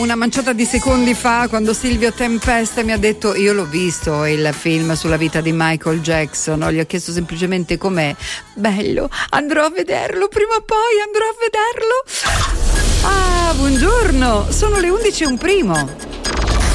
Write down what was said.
Una manciata di secondi fa, quando Silvio Tempesta mi ha detto: io l'ho visto il film sulla vita di Michael Jackson, gli ho chiesto semplicemente com'è. Bello, andrò a vederlo, prima o poi andrò a vederlo. Ah, buongiorno, sono le 11:01.